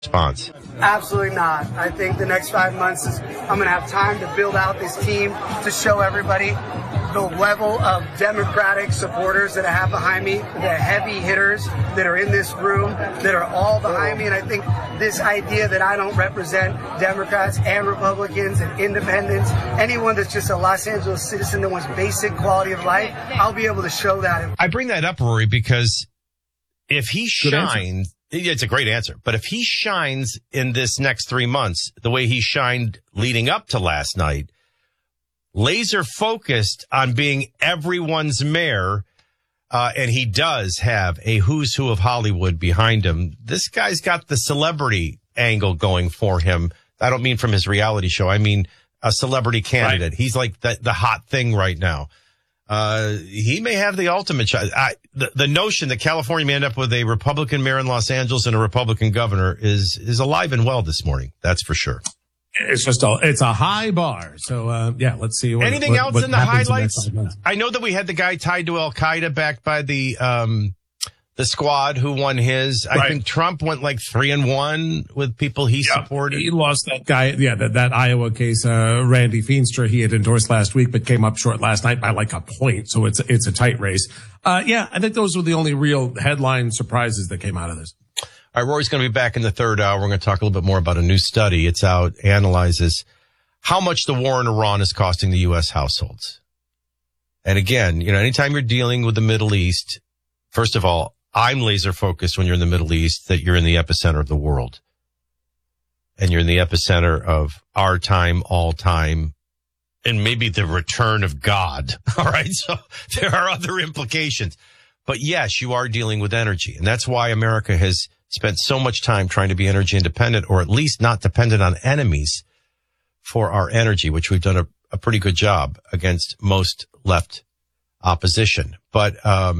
response? Absolutely not. I think the next 5 months I'm going to have time to build out this team to show everybody the level of Democratic supporters that I have behind me, the heavy hitters that are in this room, that are all behind me. And I think this idea that I don't represent Democrats and Republicans and independents, anyone that's just a Los Angeles citizen that wants basic quality of life, I'll be able to show that. I bring that up, Rory, because if he shines, it's a great answer, but if he shines in this next 3 months, the way he shined leading up to last night, laser focused on being everyone's mayor, and he does have a who's who of Hollywood behind him. This guy's got the celebrity angle going for him. I don't mean from his reality show. I mean a celebrity candidate. Right. He's like the hot thing right now. He may have the ultimate shot. The notion that California may end up with a Republican mayor in Los Angeles and a Republican governor is alive and well this morning. That's for sure. It's a high bar. So, let's see. Anything else in the highlights? I know that we had the guy tied to Al Qaeda backed by the squad who won his. Right. I think Trump went like 3-1 with people he supported. He lost that guy. Yeah, that Iowa case, Randy Feenstra, he had endorsed last week, but came up short last night by like a point. So it's a tight race. I think those were the only real headline surprises that came out of this. All right, Rory's going to be back in the third hour. We're going to talk a little bit more about a new study. It's out, analyzes how much the war in Iran is costing the U.S. households. And again, anytime you're dealing with the Middle East, first of all, I'm laser focused when you're in the Middle East that you're in the epicenter of the world. And you're in the epicenter of our time, all time, and maybe the return of God. All right. So there are other implications. But yes, you are dealing with energy. And that's why America has spent so much time trying to be energy independent, or at least not dependent on enemies for our energy, which we've done a pretty good job against most left opposition. But,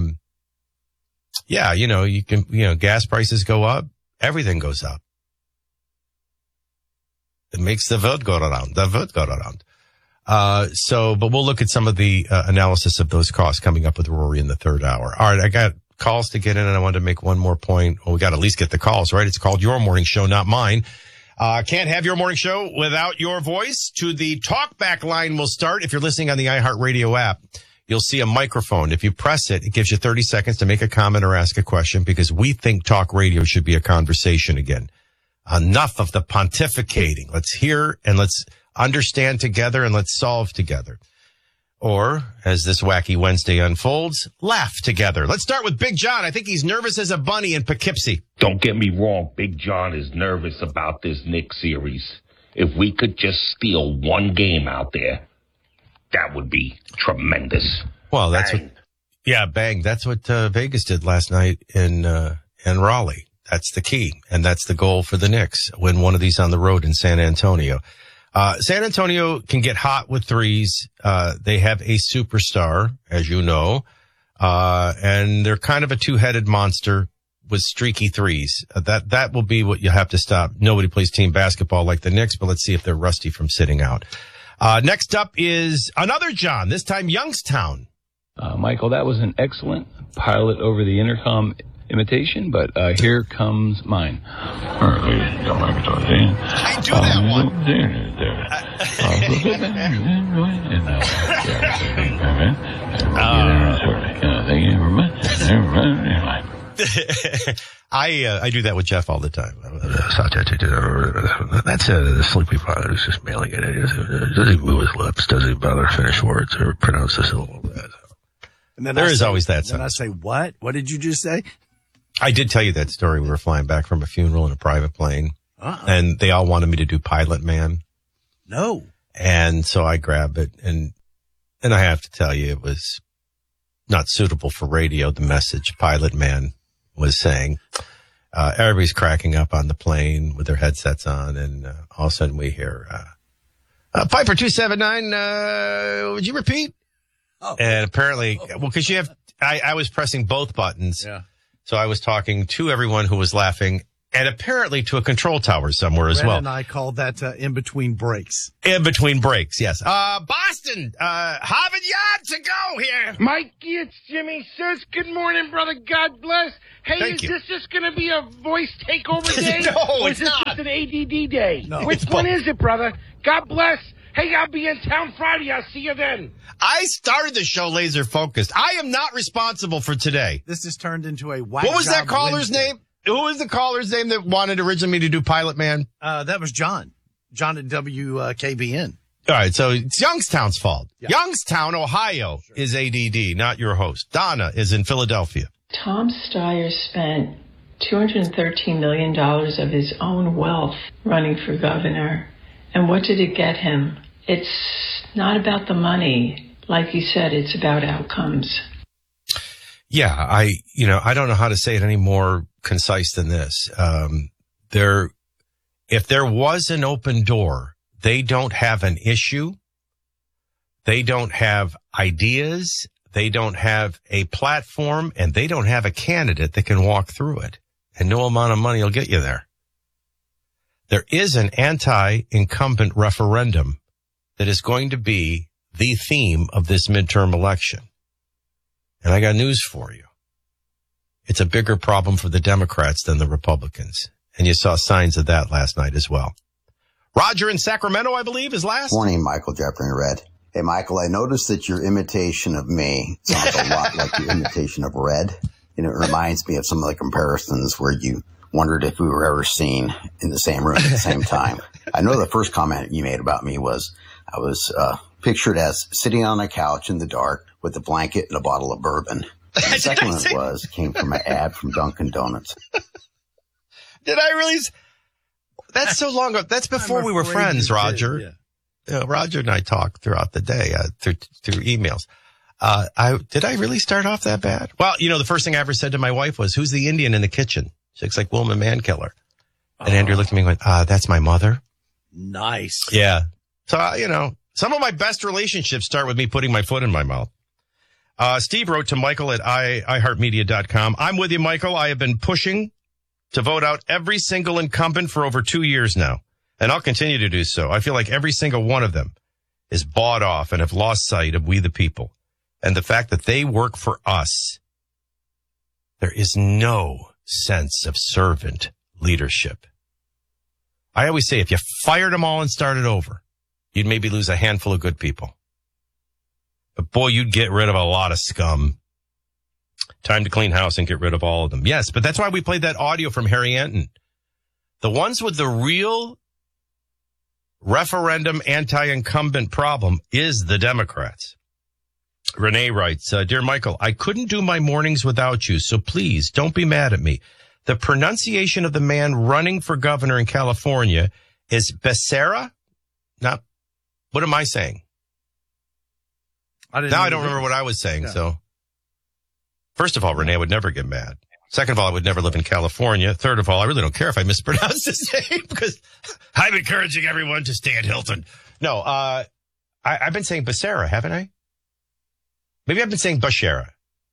you can, gas prices go up. Everything goes up. It makes the world go around. But we'll look at some of the analysis of those costs coming up with Rory in the third hour. All right. I got calls to get in, and I wanted to make one more point. Well, we got to at least get the calls, right? It's called Your Morning Show, not mine. Can't have your morning show without your voice. To the talkback line will start. If you're listening on the iHeartRadio app, you'll see a microphone. If you press it, it gives you 30 seconds to make a comment or ask a question, because we think talk radio should be a conversation again. Enough of the pontificating. Let's hear and let's understand together and let's solve together. Or, as this wacky Wednesday unfolds, laugh together. Let's start with Big John. I think he's nervous as a bunny in Poughkeepsie. Don't get me wrong. Big John is nervous about this Knicks series. If we could just steal one game out there, that would be tremendous. Well, that's bang. That's what Vegas did last night in Raleigh. That's the key. And that's the goal for the Knicks. Win one of these on the road in San Antonio. San Antonio can get hot with threes. They have a superstar, as you know, and they're kind of a two-headed monster with streaky threes. That will be what you have to stop. Nobody plays team basketball like the Knicks, but let's see if they're rusty from sitting out. Next up is another John, this time Youngstown. Michael, that was an excellent pilot over the intercom imitation, but here comes mine. I do that one. I do that with Jeff all the time. That's the sleepy pilot who's just mailing it. Does he move his lips? Does he bother to finish words or pronounce the syllable? And then there is always that. And I say, what? What did you just say? I did tell you that story. We were flying back from a funeral in a private plane, and they all wanted me to do Pilot Man. No. And so I grabbed it, and I have to tell you, it was not suitable for radio, the message Pilot Man was saying. Everybody's cracking up on the plane with their headsets on, and all of a sudden we hear, Piper 279, would you repeat? Oh. And apparently, because you have, I was pressing both buttons. Yeah. So I was talking to everyone who was laughing and apparently to a control tower somewhere as Red well. and I called that in between breaks. In between breaks, yes. Boston, Harvard Yard to go here. Mikey, it's Jimmy Says. Good morning, brother. God bless. Hey, Thank is you. this just going to be a voice takeover day? No, or it's is this not. just an ADD day? No. Which one is it, brother? God bless. Hey, I'll be in town Friday. I'll see you then. I started the show laser focused. I am not responsible for today. This has turned into a whack What was that job caller's Wednesday. name? Who was the caller's name that wanted originally me to do Pilot Man? That was John. John at WKBN. All right, so it's Youngstown's fault. Yeah. Youngstown, Ohio is ADD, not your host. Donna is in Philadelphia. Tom Steyer spent $213 million of his own wealth running for governor. And what did it get him? It's not about the money. Like you said, it's about outcomes. Yeah, I don't know how to say it any more concise than this. If there was an open door, they don't have an issue. They don't have ideas. They don't have a platform, and they don't have a candidate that can walk through it. And no amount of money will get you there. There is an anti-incumbent referendum that is going to be the theme of this midterm election. And I got news for you. It's a bigger problem for the Democrats than the Republicans. And you saw signs of that last night as well. Roger in Sacramento, I believe, is last. Morning, Michael, Jeffrey, and Red. Hey, Michael, I noticed that your imitation of me sounds a lot like your imitation of Red. And it reminds me of some of the comparisons where you wondered if we were ever seen in the same room at the same time. I know the first comment you made about me was I was pictured as sitting on a couch in the dark with a blanket and a bottle of bourbon. And the second one came from an ad from Dunkin' Donuts. Did I really? That's so long ago. That's before we were friends, Roger. Yeah. Roger and I talked throughout the day through emails. Did I really start off that bad? Well, the first thing I ever said to my wife was, "Who's the Indian in the kitchen?" She looks like Wilma Mankiller. And Andrew looked at me and went, "That's my mother." Nice. Yeah. So, some of my best relationships start with me putting my foot in my mouth. Steve wrote to Michael at iHeartMedia.com. I'm with you, Michael. I have been pushing to vote out every single incumbent for over 2 years now, and I'll continue to do so. I feel like every single one of them is bought off and have lost sight of we the people and the fact that they work for us. There is no sense of servant leadership. I always say if you fired them all and started over, you'd maybe lose a handful of good people. But boy, you'd get rid of a lot of scum. Time to clean house and get rid of all of them. Yes, but that's why we played that audio from Harry Anton. The ones with the real referendum anti-incumbent problem is the Democrats. Renee writes, Dear Michael, I couldn't do my mornings without you, so please don't be mad at me. The pronunciation of the man running for governor in California is Becerra? Not, what am I saying? I don't remember what I was saying, so. First of all, Renee, I would never get mad. Second of all, I would never live in California. Third of all, I really don't care if I mispronounce his name because I'm encouraging everyone to stay at Hilton. No, I've been saying Becerra, haven't I? Maybe I've been saying Becerra.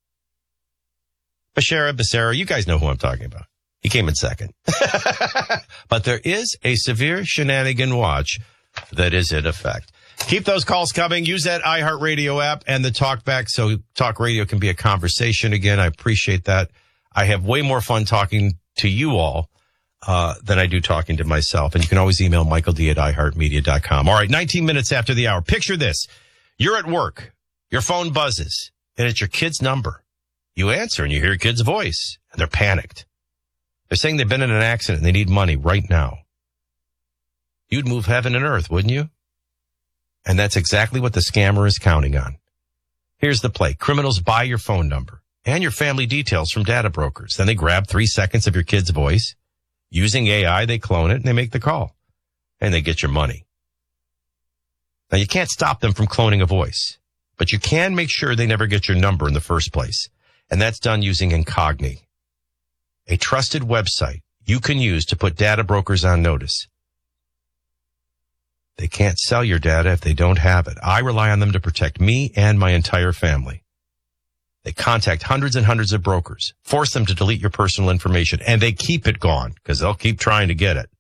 Becerra, you guys know who I'm talking about. He came in second. But there is a severe shenanigan watch that is in effect. Keep those calls coming. Use that iHeartRadio app and the TalkBack so talk radio can be a conversation again. I appreciate that. I have way more fun talking to you all than I do talking to myself. And you can always email michaeld@iheartmedia.com. All right, 19 minutes after the hour. Picture this. You're at work. Your phone buzzes, and it's your kid's number. You answer, and you hear your kid's voice, and they're panicked. They're saying they've been in an accident, and they need money right now. You'd move heaven and earth, wouldn't you? And that's exactly what the scammer is counting on. Here's the play. Criminals buy your phone number and your family details from data brokers. Then they grab 3 seconds of your kid's voice. Using AI, they clone it, and they make the call. And they get your money. Now, you can't stop them from cloning a voice, but you can make sure they never get your number in the first place. And that's done using Incogni, a trusted website you can use to put data brokers on notice. They can't sell your data if they don't have it. I rely on them to protect me and my entire family. They contact hundreds and hundreds of brokers, force them to delete your personal information, and they keep it gone because they'll keep trying to get it.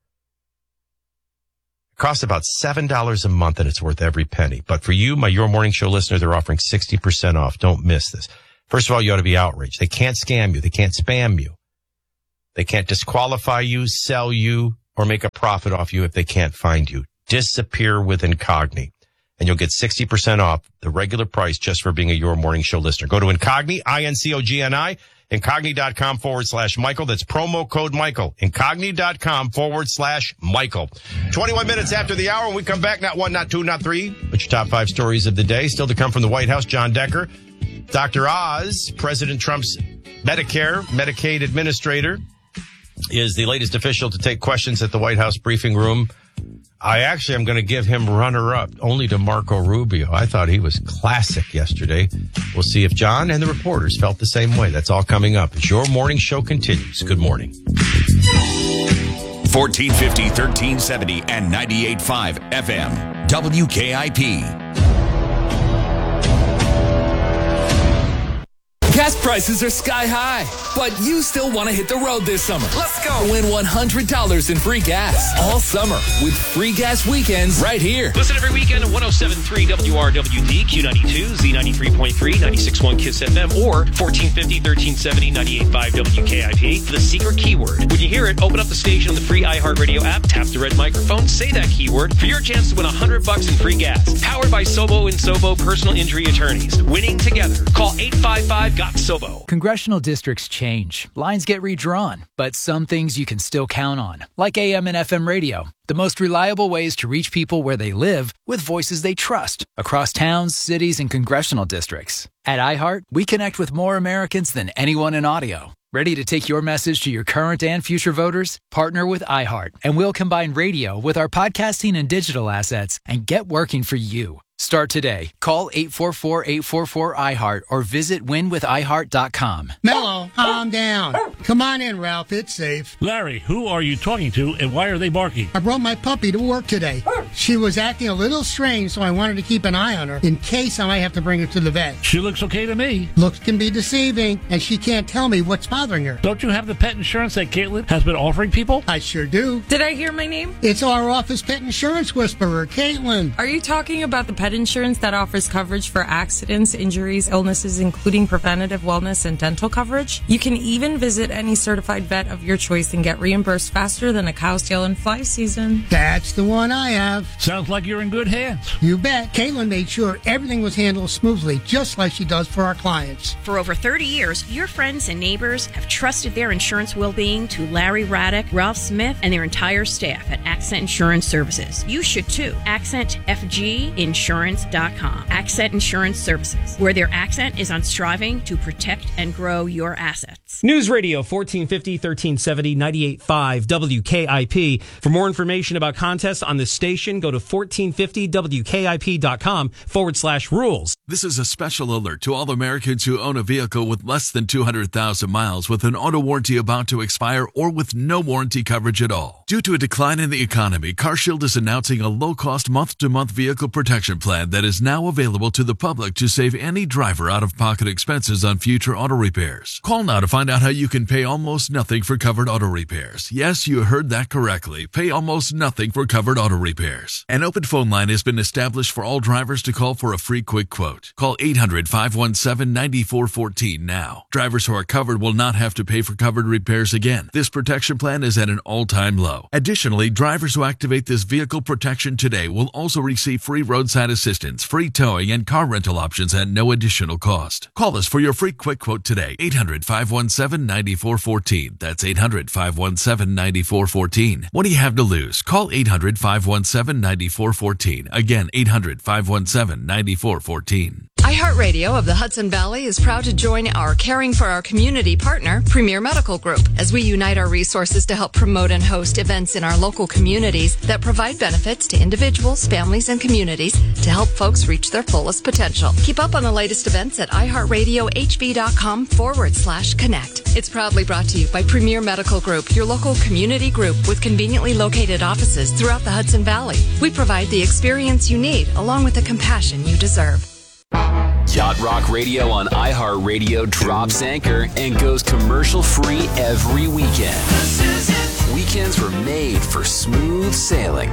It costs about $7 a month, and it's worth every penny. But for you, my Your Morning Show listener, they're offering 60% off. Don't miss this. First of all, you ought to be outraged. They can't scam you. They can't spam you. They can't disqualify you, sell you, or make a profit off you if they can't find you. Disappear with Incogni. And you'll get 60% off the regular price just for being a Your Morning Show listener. Go to Incogni, INCOGNI, Incogni.com/Michael. That's promo code Michael. Incogni.com/Michael. 21 minutes after the hour, when we come back, not one, not two, not three, but your top 5 stories of the day. Still to come from the White House, John Decker. Dr. Oz, President Trump's Medicaid administrator, is the latest official to take questions at the White House briefing room. I actually am going to give him runner-up only to Marco Rubio. I thought he was classic yesterday. We'll see if John and the reporters felt the same way. That's all coming up as Your Morning Show continues. Good morning. 1450, 1370, and 98.5 FM. WKIP. Gas prices are sky high, but you still want to hit the road this summer. Let's go. Win $100 in free gas all summer with free gas weekends right here. Listen every weekend at 107.3 WRWD, Q92, Z93.3, 96.1 KISS FM, or 1450, 1370, 98.5 WKIP. The secret keyword. When you hear it, open up the station on the free iHeartRadio app, tap the red microphone, say that keyword for your chance to win $100 in free gas. Powered by Sobo and Sobo Personal Injury Attorneys. Winning together. Call 855-GOT-SOBO. Congressional districts change. Lines get redrawn. But some things you can still count on, like AM and FM radio. The most reliable ways to reach people where they live with voices they trust across towns, cities, and congressional districts. At iHeart, we connect with more Americans than anyone in audio. Ready to take your message to your current and future voters? Partner with iHeart, and we'll combine radio with our podcasting and digital assets and get working for you. Start today. Call 844-844-iHeart or visit winwithiheart.com. Mello, calm down. Come on in, Ralph. It's safe. Larry, who are you talking to and why are they barking? I brought my puppy to work today. She was acting a little strange, so I wanted to keep an eye on her in case I might have to bring her to the vet. She looks okay to me. Looks can be deceiving, and she can't tell me what's bothering her. Don't you have the pet insurance that Caitlin has been offering people? I sure do. Did I hear my name? It's our office pet insurance whisperer, Caitlin. Are you talking about the pet insurance that offers coverage for accidents, injuries, illnesses, including preventative wellness and dental coverage? You can even visit any certified vet of your choice and get reimbursed faster than a cow's tail in fly season. That's the one I have. Sounds like you're in good hands. You bet. Caitlin made sure everything was handled smoothly, just like she does for our clients. For over 30 years, your friends and neighbors have trusted their insurance well-being to Larry Raddick, Ralph Smith, and their entire staff at Accent Insurance Services. You should too. AccentFGinsurance.com. Accent Insurance Services, where their accent is on striving to protect and grow your assets. News Radio 1450, 1370, 98.5 WKIP. For more information about contests on this station, go to 1450WKIP.com/rules. This is a special alert to all Americans who own a vehicle with less than 200,000 miles with an auto warranty about to expire or with no warranty coverage at all. Due to a decline in the economy, CarShield is announcing a low-cost month-to-month vehicle protection plan that is now available to the public to save any driver out-of-pocket expenses on future auto repairs. Call now to find out how you can pay almost nothing for covered auto repairs. Yes, you heard that correctly. Pay almost nothing for covered auto repairs. An open phone line has been established for all drivers to call for a free quick quote. Call 800-517-9414 now. Drivers who are covered will not have to pay for covered repairs again. This protection plan is at an all-time low. Additionally, drivers who activate this vehicle protection today will also receive free roadside assistance, free towing, and car rental options at no additional cost. Call us for your free quick quote today. 800-517-9414. That's 800-517-9414. What do you have to lose? Call 800-517-9414. Again, 800-517-9414. iHeartRadio of the Hudson Valley is proud to join our Caring for Our Community partner, Premier Medical Group, as we unite our resources to help promote and host events in our local communities that provide benefits to individuals, families, and communities to help folks reach their fullest potential. Keep up on the latest events at iHeartRadioHV.com/connect. It's proudly brought to you by Premier Medical Group, your local community group with conveniently located offices throughout the Hudson Valley. We provide the experience you need along with the compassion you deserve. Yacht Rock Radio on iHeartRadio drops anchor and goes commercial free every weekend. Weekends were made for smooth sailing.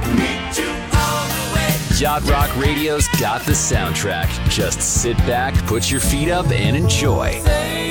Yacht Rock Radio's got the soundtrack. Just sit back, put your feet up, and enjoy.